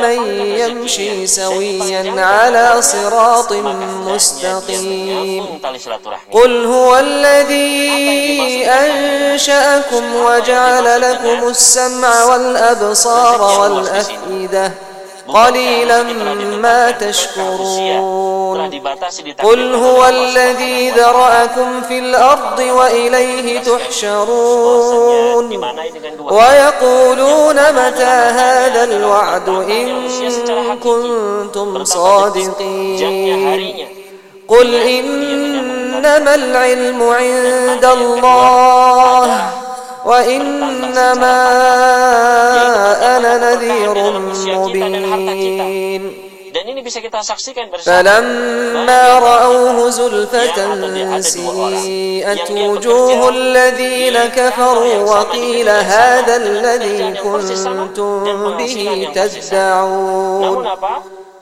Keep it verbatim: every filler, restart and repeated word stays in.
من يمشي سويا على صراط مستقيم قل هو الذي أنشأكم وجعل لكم السمع والأبصار والأفئدة قليلا ما تشكرون قل هو الذي ذرأكم في الأرض وإليه تحشرون ويقولون متى هذا الوعد إن كنتم صادقين قل إنما العلم عند الله وإنما أنا نذير مبين فلما رأوه زلفة سيئت وجوه الذين كفروا وقيل هذا الذي كنتم به تدعون